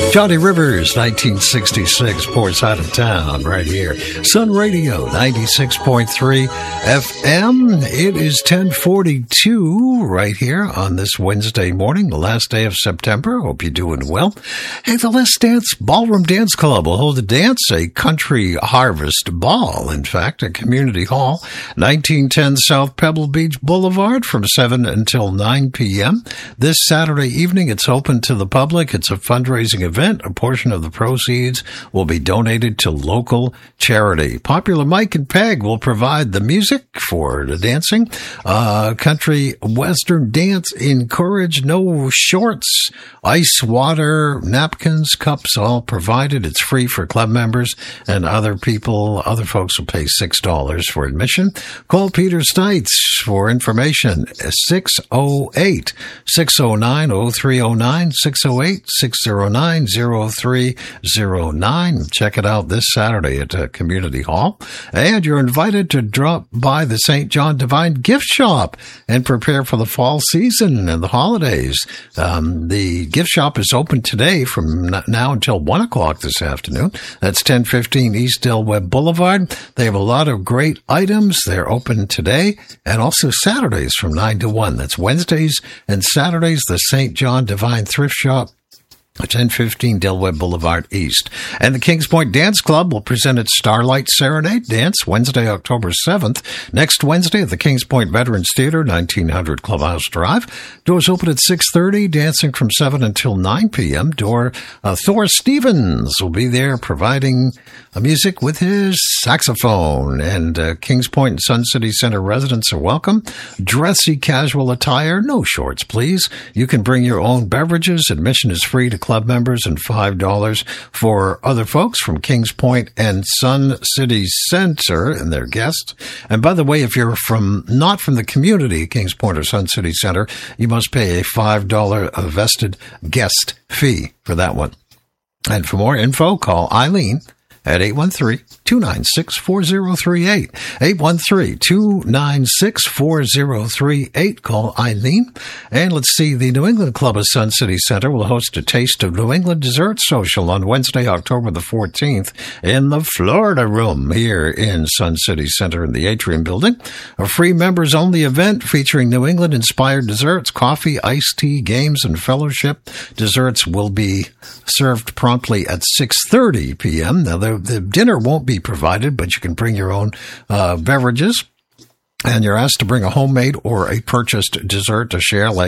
Johnny Rivers, 1966, poor side of town, right here. Sun Radio, 96.3 FM. It is 10:42 right here on this Wednesday morning, the last day of September. Hope you're doing well. Hey, the Let's Dance Ballroom Dance Club will hold a country harvest ball, in fact, at Community Hall, 1910 South Pebble Beach Boulevard from 7 until 9 p.m. This Saturday evening, it's open to the public. It's a fundraising event. A portion of the proceeds will be donated to local charity. Popular Mike and Peg will provide the music for the dancing. Country Western dance encouraged. No shorts, ice, water, napkins, cups, all provided. It's free for club members and other folks will pay $6 for admission. Call Peter Stites for information. 608-609-0309, 608-609-0309. Check it out this Saturday at Community Hall. And you're invited to drop by the St. John Divine Gift Shop and prepare for the fall season and the holidays. The gift shop is open today from now until 1 o'clock this afternoon. That's 1015 East Del Webb Boulevard. They have a lot of great items. They're open today and also Saturdays from 9 to 1. That's Wednesdays and Saturdays, the St. John Divine Thrift Shop, 1015 Del Webb Boulevard East. And the Kings Point Dance Club will present its Starlight Serenade Dance Wednesday, October 7th. Next Wednesday at the Kings Point Veterans Theater, 1900 Clubhouse Drive. Doors open at 6:30, dancing from 7 until 9 p.m. Thor Stevens will be there providing music with his saxophone. And Kings Point and Sun City Center residents are welcome. Dressy casual attire, no shorts, please. You can bring your own beverages. Admission is free to club members and $5 for other folks from Kings Point and Sun City Center and their guests. And by the way, if you're not from the community, Kings Point or Sun City Center, you must pay a $5 vested guest fee for that one. And for more info, call Eileen at 813-296-4038. 813-296-4038. Call Eileen. And let's see, the New England Club of Sun City Center will host a Taste of New England Dessert Social on Wednesday, October the 14th in the Florida Room here in Sun City Center in the Atrium Building. A free members-only event featuring New England-inspired desserts, coffee, iced tea, games, and fellowship. Desserts will be served promptly at 6:30 p.m. Now, the dinner won't be provided, but you can bring your own beverages. And you're asked to bring a homemade or a purchased dessert to share, like